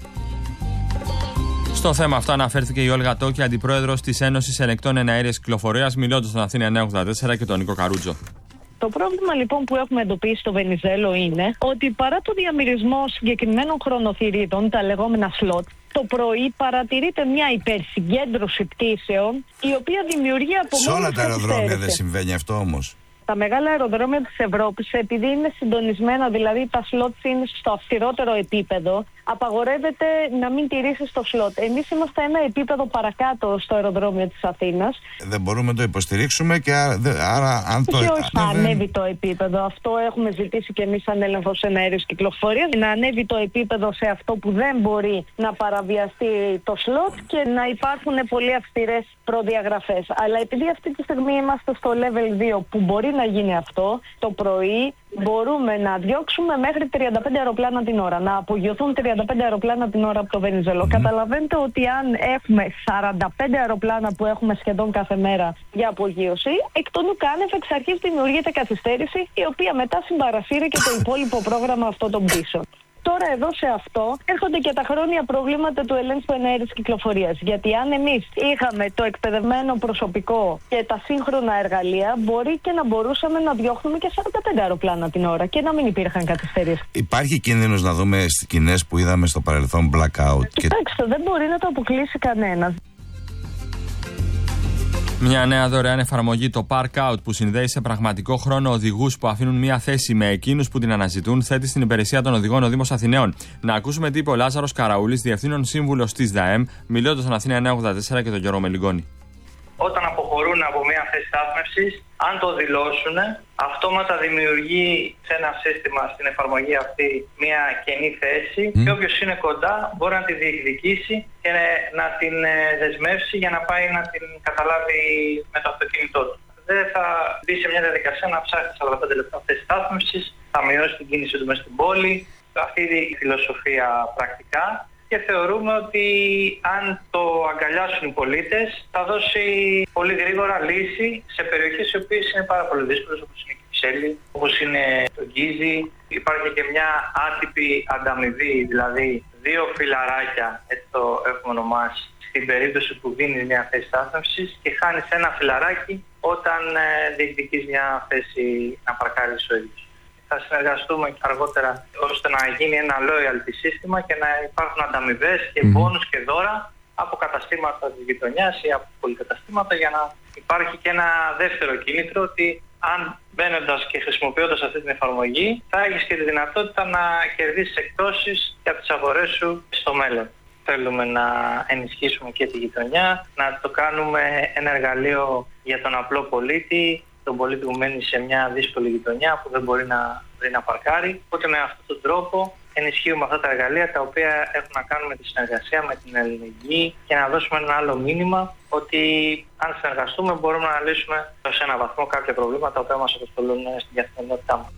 Στο θέμα αυτό αναφέρθηκε η Όλγα Τόκη, αντιπρόεδρος της Ένωσης Ελεγκτών Εναέρειας Κυκλοφορίας, μιλώντας στον Αθήνα εννιακόσια ογδόντα τέσσερα και τον Νίκο Καρούτζο. Το πρόβλημα λοιπόν που έχουμε εντοπίσει στο Βενιζέλο είναι ότι παρά το διαμερισμό συγκεκριμένων χρονοθυρίδων, τα λεγόμενα slot, το πρωί παρατηρείται μια υπερσυγκέντρωση πτήσεων, η οποία δημιουργεί από σε όλα τα αεροδρόμια δεν συμβαίνει αυτό όμως. Τα μεγάλα αεροδρόμια της Ευρώπης, επειδή είναι συντονισμένα, δηλαδή τα slots είναι στο αυστηρότερο επίπεδο, απαγορεύεται να μην τηρήσεις το slot. Εμείς είμαστε ένα επίπεδο παρακάτω στο αεροδρόμιο της Αθήνας. Δεν μπορούμε να το υποστηρίξουμε και άρα αν το... Και όχι να ανέβει το επίπεδο. Αυτό έχουμε ζητήσει και εμείς σαν έλεγχος εναέρειας κυκλοφορίας. Να ανέβει το επίπεδο σε αυτό που δεν μπορεί να παραβιαστεί το slot και να υπάρχουν πολύ αυστηρές προδιαγραφές. Αλλά επειδή αυτή τη στιγμή είμαστε στο level δύο που μπορεί να γίνει αυτό, το πρωί μπορούμε να διώξουμε μέχρι τριάντα πέντε αεροπλάνα την ώρα, να απογειωθούν τριάντα πέντε αεροπλάνα την ώρα από το Βενιζέλο. Mm. Καταλαβαίνετε ότι αν έχουμε σαράντα πέντε αεροπλάνα που έχουμε σχεδόν κάθε μέρα για απογείωση, εκ των ουκάνευ εξ αρχής δημιουργείται καθυστέρηση, η οποία μετά συμπαρασύρει και το υπόλοιπο πρόγραμμα αυτών των πτήσεων. Τώρα εδώ σε αυτό έρχονται και τα χρόνια προβλήματα του ελέγχου εναέρειας κυκλοφορίας. Γιατί αν εμείς είχαμε το εκπαιδευμένο προσωπικό και τα σύγχρονα εργαλεία, μπορεί και να μπορούσαμε να διώχνουμε και σαράντα πέντε αεροπλάνα την ώρα και να μην υπήρχαν καθυστερήσεις. Υπάρχει κίνδυνος να δούμε στις σκηνές που είδαμε στο παρελθόν blackout? Κοιτάξτε, και... δεν μπορεί να το αποκλείσει κανένας. Μια νέα δωρεάν εφαρμογή, το Park Out, που συνδέει σε πραγματικό χρόνο οδηγούς που αφήνουν μια θέση με εκείνους που την αναζητούν, θέτει στην υπηρεσία των οδηγών ο Δήμος Αθηναίων. Να ακούσουμε τι είπε ο Λάζαρος Καραούλης, διευθύνων σύμβουλος της ΔΑΕΜ, μιλώντας στον Αθήνα εννιακόσια ογδόντα τέσσερα και τον Γιώργο Μελιγκόνη. Όταν αποχωρούν από μια θέση στάθμευσης, αν το δηλώσουν, αυτόματα δημιουργεί σε ένα σύστημα στην εφαρμογή αυτή μια κενή θέση mm. και όποιος είναι κοντά μπορεί να τη διεκδικήσει και να την δεσμεύσει για να πάει να την καταλάβει με το αυτοκίνητό του. Δεν θα μπει σε μια διαδικασία να ψάχνει σαράντα πέντε λεπτά θέση στάθμευσης, θα μειώσει την κίνηση του μες στην πόλη. Αυτή η φιλοσοφία πρακτικά. Και θεωρούμε ότι αν το αγκαλιάσουν οι πολίτες θα δώσει πολύ γρήγορα λύση σε περιοχές οι οποίες είναι πάρα πολύ δύσκολες, όπως είναι η Κυψέλη, όπως είναι το Γκίζι. Υπάρχει και μια άτυπη ανταμοιβή, δηλαδή δύο φιλαράκια, έτσι το έχουμε ονομάσει, στην περίπτωση που δίνεις μια θέση στάθμευσης και χάνεις ένα φιλαράκι όταν διεκδικείς μια θέση να παρκάρεις ο ίδιος. Θα συνεργαστούμε αργότερα ώστε να γίνει ένα loyalty σύστημα και να υπάρχουν ανταμοιβές και μπόνους και δώρα από καταστήματα της γειτονιάς ή από πολυκαταστήματα, για να υπάρχει και ένα δεύτερο κίνητρο ότι αν μπαίνοντας και χρησιμοποιώντας αυτή την εφαρμογή θα έχεις και τη δυνατότητα να κερδίσεις εκπτώσεις και από τις αγορές σου στο μέλλον. Θέλουμε να ενισχύσουμε και τη γειτονιά, να το κάνουμε ένα εργαλείο για τον απλό πολίτη, τον πολίτη που μένει σε μια δύσκολη γειτονιά που δεν μπορεί να βρει να παρκάρει. Οπότε με αυτόν τον τρόπο ενισχύουμε αυτά τα εργαλεία τα οποία έχουν να κάνουν με τη συνεργασία, με την αλληλεγγύη και να δώσουμε ένα άλλο μήνυμα ότι αν συνεργαστούμε μπορούμε να λύσουμε σε έναν βαθμό κάποια προβλήματα τα οποία μας απασχολούν στην καθημερινότητά μας.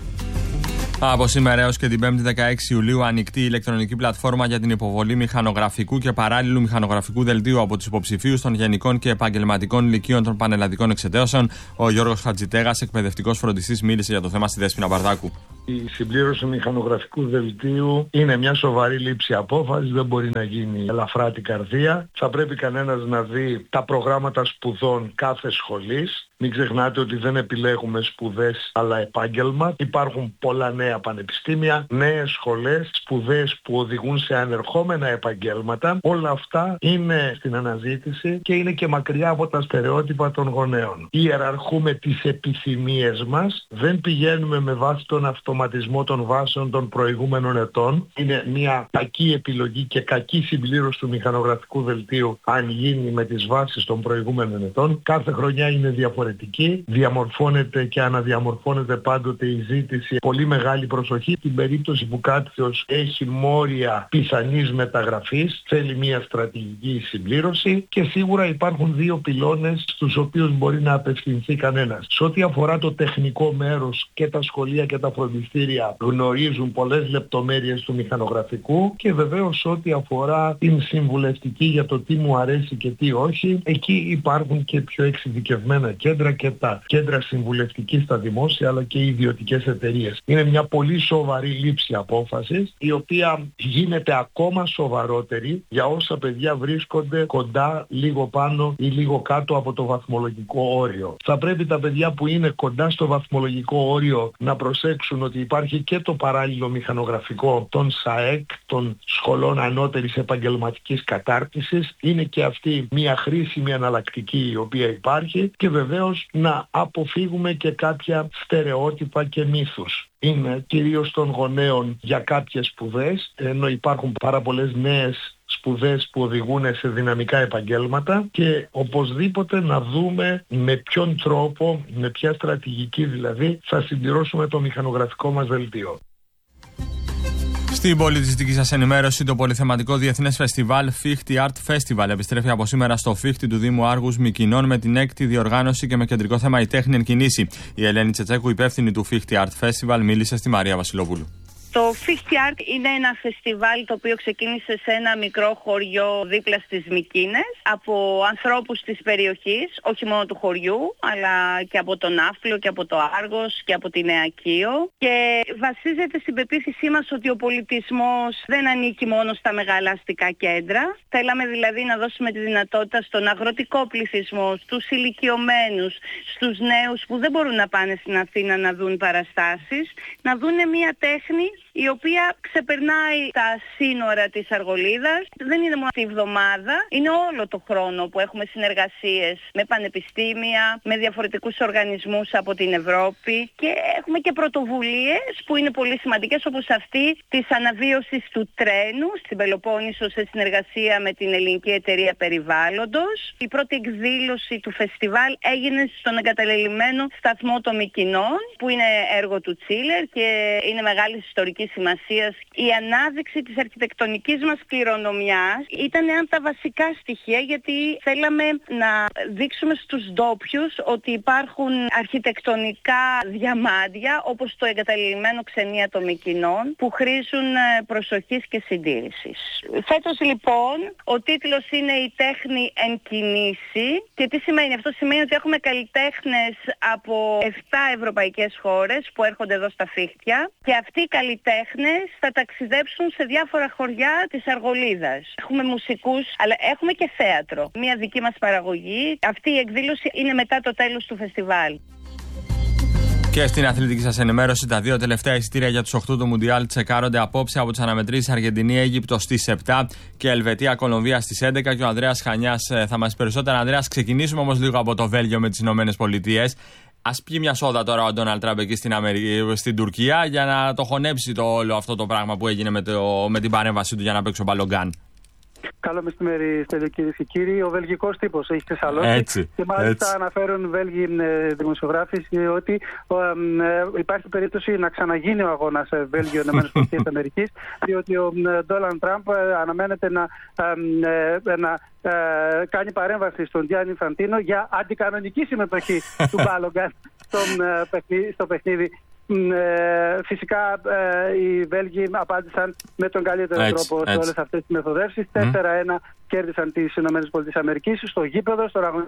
Από σήμερα έως και την πέμπτη δεκαέξι Ιουλίου ανοιχτή η ηλεκτρονική πλατφόρμα για την υποβολή μηχανογραφικού και παράλληλου μηχανογραφικού δελτίου από τους υποψηφίους των γενικών και επαγγελματικών λυκείων των πανελλαδικών εξετάσεων. Ο Γιώργος Χατζητέγας, εκπαιδευτικός φροντιστής, μίλησε για το θέμα στη Δέσποινα Μπαρδάκου. Η συμπλήρωση μηχανογραφικού δελτίου είναι μια σοβαρή λήψη απόφαση, δεν μπορεί να γίνει ελαφρά την καρδία. Θα πρέπει κανένας να δει τα προγράμματα σπουδών κάθε σχολής. Μην ξεχνάτε ότι δεν επιλέγουμε σπουδές αλλά επάγγελμα. Υπάρχουν πολλά νέα πανεπιστήμια, νέες σχολές, σπουδές που οδηγούν σε ανερχόμενα επαγγέλματα. Όλα αυτά είναι στην αναζήτηση και είναι και μακριά από τα στερεότυπα των γονέων. Ιεραρχούμε τις επιθυμίες μας, δεν πηγαίνουμε με βάση τον αυτοματισμό των βάσεων των προηγούμενων ετών. Είναι μια κακή επιλογή και κακή συμπλήρωση του μηχανογραφικού δελτίου αν γίνει με τις βάσεις των προηγούμενων ετών. Κάθε χρονιά είναι διαφορετική. Διαμορφώνεται και αναδιαμορφώνεται πάντοτε η ζήτηση. Πολύ μεγάλη προσοχή. Στην περίπτωση που κάποιος έχει μόρια πιθανής μεταγραφής, θέλει μια στρατηγική συμπλήρωση και σίγουρα υπάρχουν δύο πυλώνες στους οποίους μπορεί να απευθυνθεί κανένας. Σε ό,τι αφορά το τεχνικό μέρος, και τα σχολεία και τα φροντιστήρια γνωρίζουν πολλές λεπτομέρειες του μηχανογραφικού και βεβαίως ό,τι αφορά την συμβουλευτική για το τι μου αρέσει και τι όχι, εκεί υπάρχουν και πιο εξειδικευμένα κέντρα και τα κέντρα συμβουλευτική στα δημόσια αλλά και οι ιδιωτικές εταιρείες. Είναι μια πολύ σοβαρή λήψη απόφασης η οποία γίνεται ακόμα σοβαρότερη για όσα παιδιά βρίσκονται κοντά, λίγο πάνω ή λίγο κάτω από το βαθμολογικό όριο. Θα πρέπει τα παιδιά που είναι κοντά στο βαθμολογικό όριο να προσέξουν ότι υπάρχει και το παράλληλο μηχανογραφικό των ΣΑΕΚ, των σχολών ανώτερης επαγγελματικής κατάρτισης. Είναι και αυτή μια χρήσιμη εναλλακτική η οποία υπάρχει και βεβαίως να αποφύγουμε και κάποια στερεότυπα και μύθους. Είναι κυρίως των γονέων για κάποιες σπουδές, ενώ υπάρχουν πάρα πολλές νέες σπουδές που οδηγούν σε δυναμικά επαγγέλματα και οπωσδήποτε να δούμε με ποιον τρόπο, με ποια στρατηγική δηλαδή, θα συμπληρώσουμε το μηχανογραφικό μας δελτίο. Στην πολιτιστική σας ενημέρωση, το πολυθεματικό διεθνές φεστιβάλ Φίχτη Art Festival επιστρέφει από σήμερα στο Φίχτη του Δήμου Άργους Μυκηνών με την έκτη διοργάνωση και με κεντρικό θέμα η τέχνη εν κινήσει. Η Ελένη Τσετσέκου, υπεύθυνη του Φίχτη Art Festival, μίλησε στη Μαρία Βασιλοπούλου. Το Φίχτη Art είναι ένα φεστιβάλ το οποίο ξεκίνησε σε ένα μικρό χωριό δίπλα στις Μυκήνες από ανθρώπους της περιοχής, όχι μόνο του χωριού, αλλά και από τον Άφλιο και από το Άργος και από τη Νέα Κίο, και βασίζεται στην πεποίθησή μας ότι ο πολιτισμός δεν ανήκει μόνο στα μεγάλα αστικά κέντρα. Θέλαμε δηλαδή να δώσουμε τη δυνατότητα στον αγροτικό πληθυσμό, στους ηλικιωμένους, στους νέους που δεν μπορούν να πάνε στην Αθήνα να δουν παραστάσεις, να δουν μια τέχνη η οποία ξεπερνάει τα σύνορα της Αργολίδας. Δεν είναι μόνο αυτή η εβδομάδα, είναι όλο το χρόνο που έχουμε συνεργασίες με πανεπιστήμια, με διαφορετικούς οργανισμούς από την Ευρώπη και έχουμε και πρωτοβουλίες που είναι πολύ σημαντικές, όπως αυτή της αναβίωσης του τρένου στην Πελοπόννησο σε συνεργασία με την Ελληνική Εταιρεία Περιβάλλοντος. Η πρώτη εκδήλωση του φεστιβάλ έγινε στον εγκαταλελειμμένο σταθμό των Μυκηνών, που είναι έργο του Τσίλερ και είναι μεγάλη ιστορική σημασίας. Η ανάδειξη της αρχιτεκτονικής μας κληρονομιάς ήταν ένα από τα βασικά στοιχεία, γιατί θέλαμε να δείξουμε στους ντόπιους ότι υπάρχουν αρχιτεκτονικά διαμάντια όπως το εγκαταλειμμένο ξενία των Μυκηνών που χρήζουν προσοχής και συντήρησης. Φέτος λοιπόν ο τίτλος είναι «Η τέχνη εν κινήσει». Και τι σημαίνει αυτό? Σημαίνει ότι έχουμε καλλιτέχνες από επτά ευρωπαϊκές χώρες που έρχονται εδώ στα Φίχτια και αυτοί οι καλλιτέχνες θα ταξιδέψουν σε διάφορα χωριά της Αργολίδας. Έχουμε μουσικούς, αλλά έχουμε και θέατρο. Μια δική μας παραγωγή. Αυτή η εκδήλωση είναι μετά το τέλος του φεστιβάλ. Και στην αθλητική σας ενημέρωση, τα δύο τελευταία εισιτήρια για τους οκτώ του Μουντιάλ τσεκάρονται απόψε από τις αναμετρήσεις Αργεντινή-Αίγυπτο στις επτά και Ελβετία-Κολομβία στις έντεκα. Και ο Ανδρέας Χανιάς θα μας πει περισσότερα. Ανδρέας, ξεκινήσουμε όμως λίγο από το Βέλγιο με τις Ηνωμένες Πολιτείες. Ας πιει μια σόδα τώρα ο Ντόναλντ Τραμπ εκεί στην, Αμερική, στην Τουρκία για να το χωνέψει το όλο αυτό το πράγμα που έγινε με, το, με την παρέμβαση του για να παίξει ο Μπαλογκάν. Καλό μεσημέρι, Στέλιο, κυρίες και κύριοι. Ο βελγικός τύπος έχει ξεσαλώσει. Έτσι, και μάλιστα έτσι. αναφέρουν Βέλγοι δημοσιογράφοι ότι ε, υπάρχει περίπτωση να ξαναγίνει ο αγώνας Βέλγιο-ΗΠΑ, διότι ο Ντόναλντ Τραμπ αναμένεται να, ε, να ε, κάνει παρέμβαση στον Γιάννη Ινφαντίνο για αντικανονική συμμετοχή του Μπάλογκαν στο παιχνίδι. Ε, φυσικά ε, οι Βέλγοι απάντησαν με τον καλύτερο έτσι, τρόπο έτσι. σε όλες αυτές τις μεθοδεύσεις. τέσσερα ένα mm. κέρδισαν τις ΗΠΑ στο γήπεδο, στο ραγωνικό,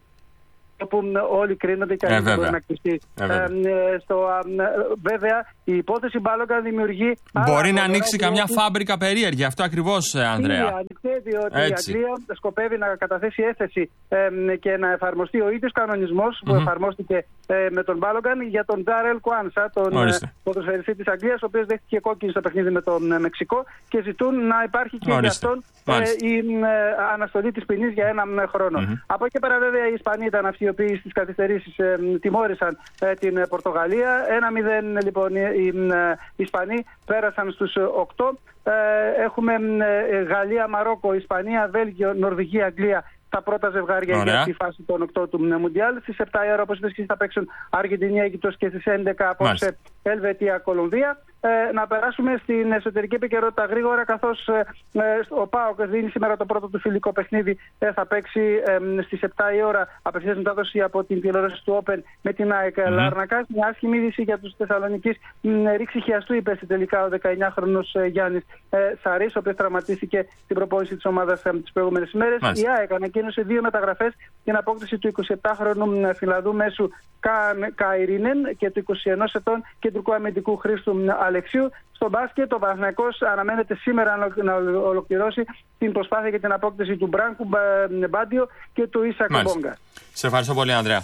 όπου όλοι κρίνονται και αν μπορεί να κρυφτεί. Ε, ε, στο, ε, βέβαια, η υπόθεση Μπάλογκαν δημιουργεί... Μπορεί να ανοίξει καμιά φάμπρικα περίεργη, αυτό ακριβώς, Ανδρέα. Είναι ανοιχτή, διότι έτσι. η Αγγλία σκοπεύει να καταθέσει έφεση ε, και να εφαρμοστεί ο ίδιος κανονισμός mm-hmm. που εφαρμόστηκε ε, με τον Μπάλογκαν για τον Ντάρελ Κουάνσα, τον ε, ποδοσφαιριστή της Αγγλίας, ο οποίος δέχτηκε κόκκινη στο παιχνίδι με τον ε, Μεξικό και ζητούν να υπάρχει και για αυτόν ε, η ε, αναστολή της ποινής για ένα χρόνο. Mm-hmm. Από εκεί πέρα, βέβαια, οι Ισπανοί ήταν αυτοί οι οποίοι στις καθυστερήσεις ε, τιμώρησαν ε, την ε, Πορτογαλία. ένα μηδέν λοιπόν οι, οι, ε, οι Ισπανοί πέρασαν στους οκτώ. Ε, έχουμε ε, Γαλλία, Μαρόκο, Ισπανία, Βέλγιο, Νορβηγία, Αγγλία. Τα πρώτα ζευγάρια Ωραία. για τη φάση των οκτώ του Μουντιάλ. Στις επτά η ώρα, όπως είπες, θα παίξουν Αργεντινή, Αίγυπτος και στις έντεκα απόψε Ελβετία, Κολομβία. Ε, να περάσουμε στην εσωτερική επικαιρότητα γρήγορα, καθώς ε, ο ΠΑΟΚ δίνει σήμερα το πρώτο του φιλικό παιχνίδι. Ε, θα παίξει ε, στις επτά η ώρα απευθείας μετάδοση από την τηλεόραση του Open με την ΑΕΚ mm-hmm. Λάρνακας. Μια άσχημη είδηση για τους Θεσσαλονικείς. Ρήξη χιαστού υπέστη τελικά ο δεκαεννιάχρονος ε, Γιάννης ε, Σαρής, ο οποίος τραυματίστηκε στην προπόνηση της ομάδας ε, τις προηγούμενες ημέρες. Mm-hmm. Η ΑΕΚ ανακοίνωσε δύο μεταγραφές, την απόκτηση του εικοσιεπτάχρονου Φιλανδού μέσου Καν Καϊρίνεν και του εικοσιενός ετών κεντρικού αμυντικού Χρήστου Αλεξίου. Στο μπάσκετ, ο Παναθηναϊκός αναμένεται σήμερα να ολοκληρώσει την προσπάθεια για την απόκτηση του Μπράνκου Μπάντιο και του Ίσακ Μπόγκα. Σε ευχαριστώ πολύ, Ανδρέα.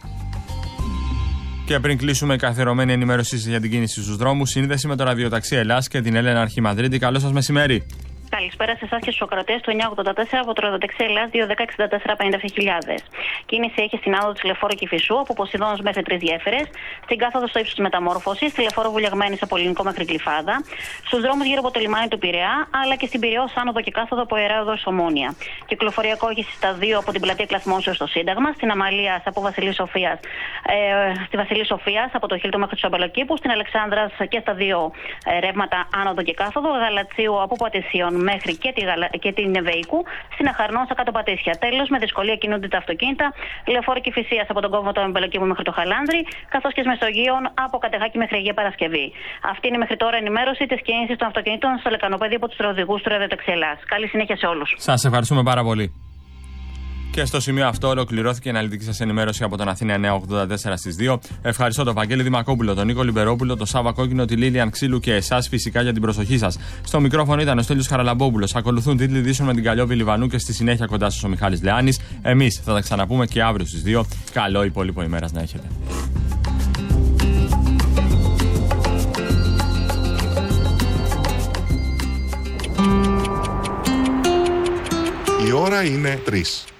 Και πριν κλείσουμε, καθιερωμένη ενημέρωση για την κίνηση στους δρόμους, σύνδεση με το ραδιοταξί Ελλάς και την Έλενα Αρχιμαδρίτη. Καλό σας μεσημέρι. Καλησπέρα σε εσάς και στους ακροατές του εννιά ογδόντα τέσσερα από το ραδιοταξί Ελλάς δύο δέκα εξήντα τέσσερα πενήντα επτά χιλιάδες. Κίνηση έχει στην άδοδο της Λεωφόρου Κηφισού από Ποσειδώνος μέχρι τρεις γέφυρες, στην κάθοδο στο ύψος της Μεταμόρφωσης, στη Λεωφόρο Βουλιαγμένης από Ελληνικό μέχρι Γλυφάδα, στους δρόμους γύρω από το λιμάνι του Πειραιά, αλλά και στην Πειραιώς άνοδο και κάθοδο από Εράδο ως Ομόνια. Κυκλοφοριακό έχει στα δύο από την πλατεία Κλαθμόσεως στο Σύνταγμα, στην Αμαλίας από Βασιλής Σοφίας, ε, στη Βασιλή Σοφίας από το Χίλτο μέχρι του Αμπελοκήπου, στην Αλεξάνδρας και στα δύο ε, ρεύματα άνοδο και κάθοδο, Γαλατσίου από Πατησίων μέχρι και, τη Γαλα... και την Νεβεϊκού, στην Αχαρνώσα κάτω Πατήσια. Τέλος, με δυσκολία κινούνται τα αυτοκίνητα, Λεωφόρο Κηφισίας από τον κόμβο του Αμπελοκήπου μέχρι το Χαλάνδρι, καθώς και Μεσογείων από Κατεχάκη μέχρι Αγία Παρασκευή. Αυτή είναι μέχρι τώρα ενημέρωση της κίνησης των αυτοκινήτων στο λεκανοπέδι από τους οδηγούς του ραδιοταξί Ελλάς. Καλή συνέχεια σε όλους. Σας ευχαριστούμε πάρα πολύ. Και στο σημείο αυτό ολοκληρώθηκε η αναλυτική σας ενημέρωση από τον Αθήνα εννιά ογδόντα τέσσερα στις δύο. Ευχαριστώ τον Βαγγέλη Δημακόπουλο, τον Νίκο Λιμπερόπουλο, τον Σάβα Κόκκινο, τη Λίλιαν Ξύλου και εσάς φυσικά για την προσοχή σας. Στο μικρόφωνο ήταν ο Στέλιος Χαραλαμπόπουλος. Ακολουθούν τίτλοι ειδήσεων με την Καλλιόπη Λιβανού και στη συνέχεια κοντά σας ο Μιχάλης Λεάνης. Εμείς θα τα ξαναπούμε και αύριο στις δύο. Καλό υπόλοιπο ημέρας να έχετε. Η ώρα είναι τρεις.